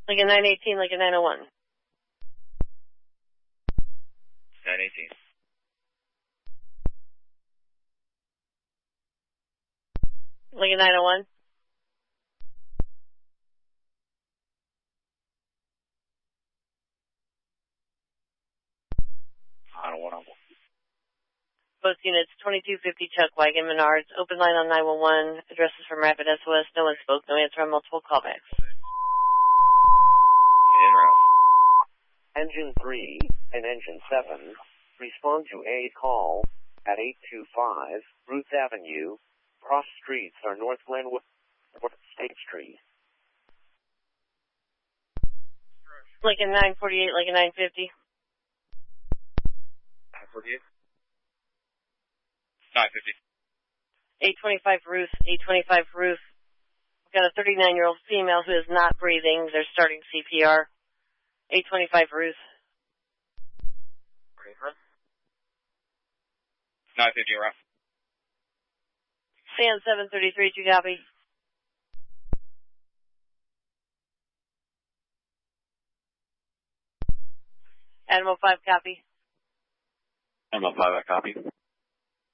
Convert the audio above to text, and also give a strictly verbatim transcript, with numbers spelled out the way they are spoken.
Lincoln nine eighteen, Lincoln nine oh one. nine eighteen. Lincoln nine oh one. I don't want to. Both units, twenty-two fifty Chuck Wagon, Menards. Open line on nine one one. Addresses from Rapid S O S. No one spoke. No answer on multiple callbacks. In route. Engine three and Engine seven respond to a call at eight two five Ruth Avenue. Cross streets are North Glenwood, State Street. Lincoln nine forty-eight, Lincoln nine fifty. nine forty-eight. nine fifty. eight twenty-five Ruth, eight twenty-five Ruth. We've got a thirty-nine-year-old female who is not breathing. They're starting C P R. eight twenty-five Ruth. nine fifty around. C N seven thirty-three, do you copy? Animal five, copy. Animal five, I copy.